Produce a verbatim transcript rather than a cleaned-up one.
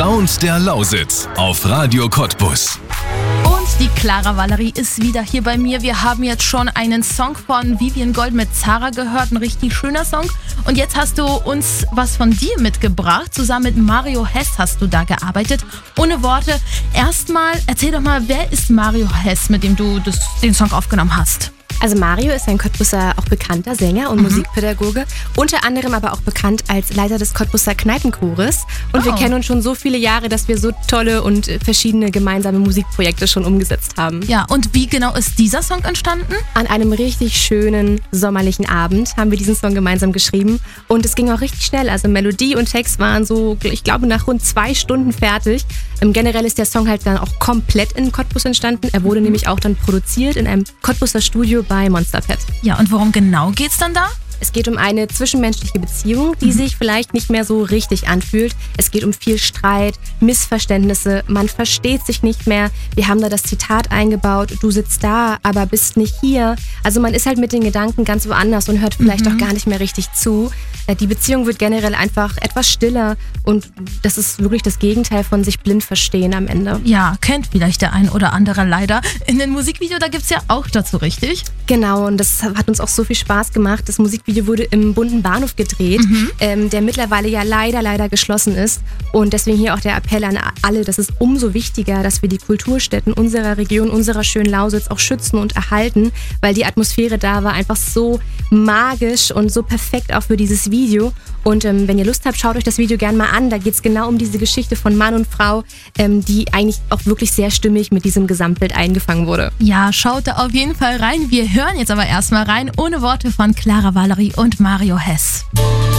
Sound der Lausitz auf Radio Cottbus. Und die Clara Valerie ist wieder hier bei mir. Wir haben jetzt schon einen Song von Vivian Gold mit Zara gehört, ein richtig schöner Song. Und jetzt hast du uns was von dir mitgebracht. Zusammen mit Mario Hess hast du da gearbeitet. Ohne Worte, erstmal erzähl doch mal, wer ist Mario Hess, mit dem du das, den Song aufgenommen hast? Also Mario ist ein Cottbuser auch bekannter Sänger und mhm. Musikpädagoge, unter anderem aber auch bekannt als Leiter des Cottbuser Kneipenchores. Und oh. wir kennen uns schon so viele Jahre, dass wir so tolle und verschiedene gemeinsame Musikprojekte schon umgesetzt haben. Ja, und wie genau ist dieser Song entstanden? An einem richtig schönen sommerlichen Abend haben wir diesen Song gemeinsam geschrieben und es ging auch richtig schnell. Also Melodie und Text waren so, ich glaube, nach rund zwei Stunden fertig. Im Generell ist der Song halt dann auch komplett in Cottbus entstanden. Er wurde mhm. nämlich auch dann produziert in einem Cottbuser Studio bei Monsterpet. Ja, und worum genau geht's dann da? Es geht um eine zwischenmenschliche Beziehung, die mhm. sich vielleicht nicht mehr so richtig anfühlt. Es geht um viel Streit, Missverständnisse, man versteht sich nicht mehr. Wir haben da das Zitat eingebaut, du sitzt da, aber bist nicht hier. Also man ist halt mit den Gedanken ganz woanders und hört vielleicht mhm. auch gar nicht mehr richtig zu. Die Beziehung wird generell einfach etwas stiller und das ist wirklich das Gegenteil von sich blind verstehen am Ende. Ja, kennt vielleicht der ein oder andere leider. In dem Musikvideo, da gibt's ja auch dazu, richtig? Genau, und das hat uns auch so viel Spaß gemacht. Das Musikvideo wurde im Bunten Bahnhof gedreht, mhm. ähm, der mittlerweile ja leider, leider geschlossen ist. Und deswegen hier auch der Appell an alle, das ist umso wichtiger, dass wir die Kulturstätten unserer Region, unserer schönen Lausitz auch schützen und erhalten, weil die Atmosphäre da war einfach so magisch und so perfekt auch für dieses Video. Und ähm, wenn ihr Lust habt, schaut euch das Video gerne mal an. Da geht es genau um diese Geschichte von Mann und Frau, ähm, die eigentlich auch wirklich sehr stimmig mit diesem Gesamtbild eingefangen wurde. Ja, schaut da auf jeden Fall rein. Wir hören jetzt aber erstmal rein, ohne Worte von Clara Valerie und Mario Hess.